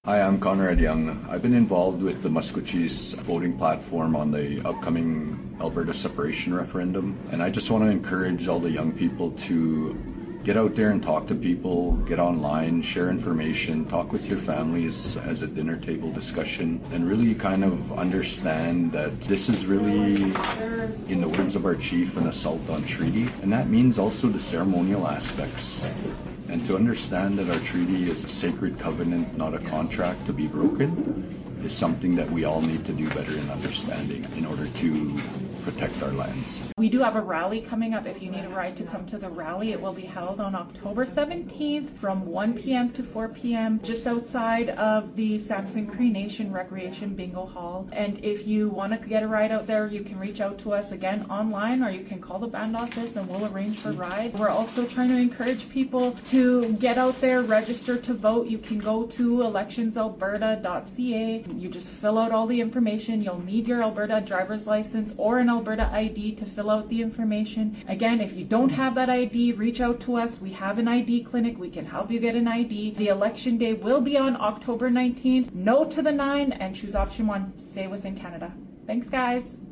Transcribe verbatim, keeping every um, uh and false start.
Hi, I'm Conrad Young. I've been involved with the Maskwacis voting platform on the upcoming Alberta separation referendum, and I just want to encourage all the young people to get out there and talk to people, get online, share information, talk with your families as a dinner table discussion, and really kind of understand that this is really, in the words of our chief, an assault on treaty, and that means also the ceremonial aspects. And to understand that our treaty is a sacred covenant, not a contract to be broken, is something that we all need to do better in understanding in order to protect our lands. We do have a rally coming up. If you need a ride to come to the rally, it will be held on October seventeenth from one p.m. to four p.m. just outside of the Sampson Cree Nation Recreation Bingo Hall. And if you want to get a ride out there, you can reach out to us again online, or you can call the band office and we'll arrange for a ride. We're also trying to encourage people to get out there, register to vote. You can go to elections alberta dot c a. You just fill out all the information. You'll need your Alberta driver's license or an Alberta I D to fill out the information. Again, if you don't have that I D, reach out to us. We have an I D clinic. We can help you get an I D. The election day will be on October nineteenth. No to the nine and choose option one. Stay within Canada. Thanks, guys.